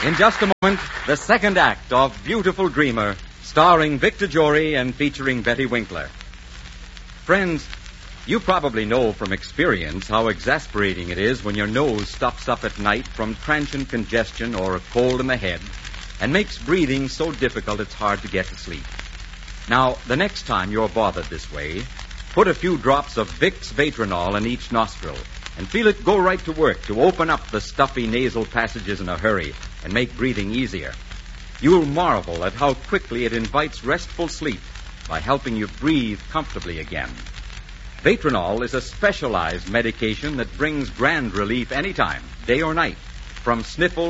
In just a moment, the second act of Beautiful Dreamer, starring Victor Jory and featuring Betty Winkler. Friends, you probably know from experience how exasperating it is when your nose stops up at night from transient congestion or a cold in the head and makes breathing so difficult it's hard to get to sleep. Now, the next time you're bothered this way, put a few drops of Vicks Vatronol in each nostril and feel it go right to work to open up the stuffy nasal passages in a hurry and make breathing easier. You'll marvel at how quickly it invites restful sleep by helping you breathe comfortably again. Vatronol is a specialized medication that brings grand relief anytime, day or night, from sniffles